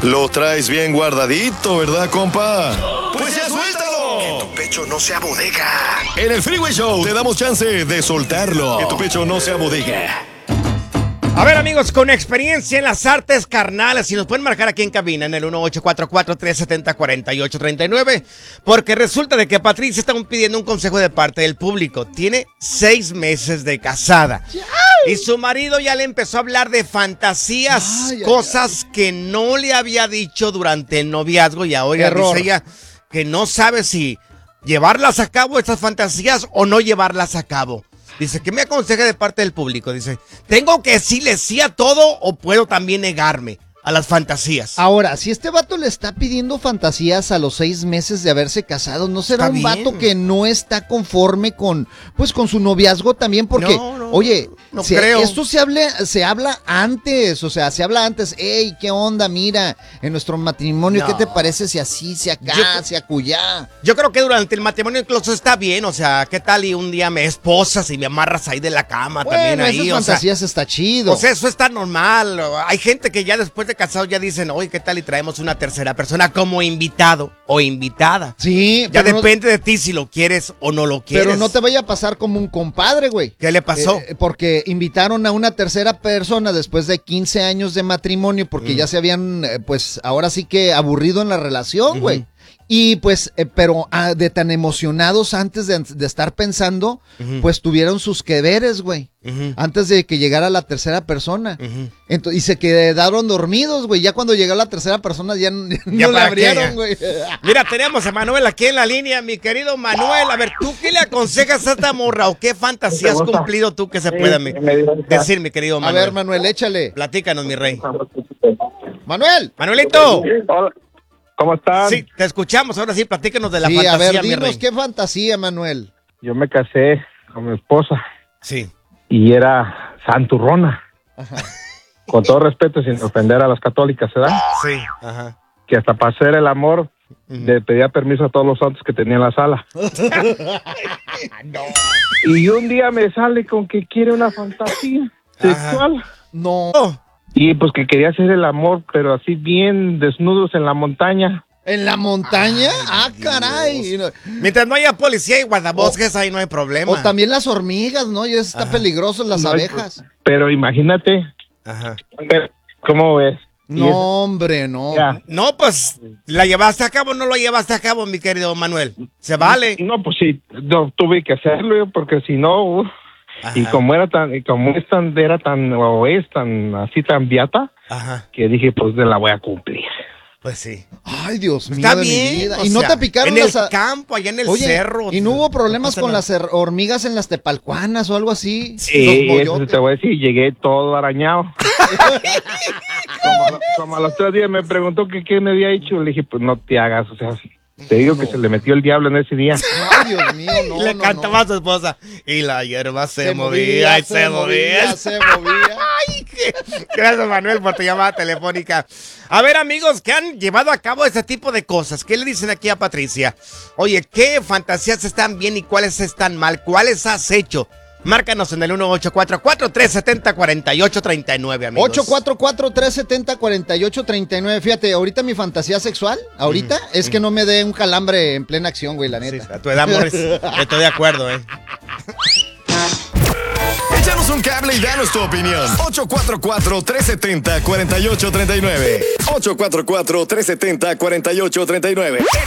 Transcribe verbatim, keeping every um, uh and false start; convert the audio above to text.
Lo traes bien guardadito, ¿verdad, compa? ¡Pues ya suéltalo! Que tu pecho no sea bodega. En el Freeway Show te damos chance de soltarlo. Que tu pecho no sea bodega. A ver, amigos, con experiencia en las artes carnales, si nos pueden marcar aquí en cabina en el uno ocho cuatro cuatro, tres siete cero, cuatro ocho tres nueve, porque resulta de que Patricia está pidiendo un consejo de parte del público. Tiene seis meses de casada y su marido ya le empezó a hablar de fantasías, ay, cosas ay, ay. que no le había dicho durante el noviazgo, y ahora Error. dice ella que no sabe si llevarlas a cabo estas fantasías o no llevarlas a cabo. Dice, ¿qué me aconseja de parte del público? Dice, ¿tengo que decirle sí a todo o puedo también negarme a las fantasías? Ahora, si este vato le está pidiendo fantasías a los seis meses de haberse casado, ¿no será está un bien. vato que no está conforme con, pues, con su noviazgo también? Porque, no, no, oye, no se, creo. esto se, hable, se habla antes, o sea, se habla antes. Ey, ¿qué onda? Mira, en nuestro matrimonio, no. ¿qué te parece si así, si acá, yo, si acullá? Yo creo que durante el matrimonio incluso está bien, o sea, ¿qué tal y un día me esposas y me amarras ahí de la cama bueno, también ahí? Esas o fantasías sea, está chido. O sea, eso está normal. Hay gente que ya después de casados ya dicen, oye, ¿qué tal y traemos una tercera persona como invitado o invitada? Sí. Ya depende no, de ti si lo quieres o no lo quieres. Pero no te vaya a pasar como un compadre, güey. ¿Qué le pasó? Eh, porque invitaron a una tercera persona después de quince años de matrimonio porque mm. ya se habían, pues, ahora sí que aburrido en la relación, güey. Uh-huh. Y pues, eh, pero ah, de tan emocionados antes de, de estar pensando, uh-huh. pues tuvieron sus que veres, güey. Uh-huh. Antes de que llegara la tercera persona. Uh-huh. Entonces, y se quedaron dormidos, güey. Ya cuando llegó la tercera persona ya, ya, ya no la abrieron, güey. Mira, tenemos a Manuel aquí en la línea, mi querido Manuel. A ver, ¿tú qué le aconsejas a esta morra o qué fantasía has cumplido tú que se sí, pueda mi, decir, mi querido Manuel? A ver, Manuel, échale. Platícanos, mi rey. Manuel. Manuelito. Hola. ¿Cómo están? Sí, te escuchamos. Ahora sí, platícanos de la sí, fantasía, a ver, mi dinos rey. qué fantasía, Manuel. Yo me casé con mi esposa. Sí. Y era santurrona. Ajá. Con todo respeto, sin ofender a las católicas, ¿verdad? Sí, ajá. Que hasta para hacer el amor uh-huh. le pedía permiso a todos los santos que tenía en la sala. No. Y un día me sale con que quiere una fantasía sexual. No. Y pues que quería hacer el amor, pero así bien desnudos en la montaña. ¿En la montaña? Ay, ah, caray. Dios. Mientras no haya policía y guardabosques, o, ahí no hay problema. O también las hormigas, ¿no? Y eso está Ajá. peligroso, las no, abejas. Pero imagínate. Ajá. ¿Cómo ves? No, hombre, no. Ya. No, pues, ¿la llevaste a cabo o no lo llevaste a cabo, mi querido Manuel? ¿Se vale? No, pues sí, no, tuve que hacerlo, porque si no... Uh, Ajá. Y como era tan, y como es tan, era tan, o es tan, así tan beata, Ajá. que dije, pues de la voy a cumplir. Pues sí. Ay, Dios mío. Está bien. Y no te picaron en las... el campo, allá en el Oye, cerro. ¿y no hubo problemas no con nada. las hormigas en las tepalcuanas o algo así? Sí, eso te voy a decir, llegué todo arañado. como, como a los tres días me preguntó que qué me había hecho, le dije, pues no te hagas, o sea... Te digo no. que se le metió el diablo en ese día. Ay, Dios mío, no, Le no, cantaba no. a su esposa. Y la hierba se, se movía, movía, y se movía. Se movía. Ay, qué... Gracias, Manuel, por tu llamada telefónica. A ver, amigos, que han llevado a cabo este tipo de cosas. ¿Qué le dicen aquí a Patricia? Oye, ¿qué fantasías están bien y cuáles están mal? ¿Cuáles has hecho? Márcanos en el uno ocho cuatro cuatro, tres siete cero, cuatro ocho tres nueve, amigos. ocho cuatro cuatro, tres siete cero, cuatro ocho tres nueve. Fíjate, ahorita mi fantasía sexual, ahorita, mm, es mm. que no me dé un calambre en plena acción, güey, la neta. Sí, a tu edad, Morris, estoy de acuerdo, eh. Échanos un cable y danos tu opinión. ocho cuatro cuatro, tres siete cero, cuatro ocho tres nueve. ocho cuatro cuatro, tres siete cero, cuatro ocho tres nueve.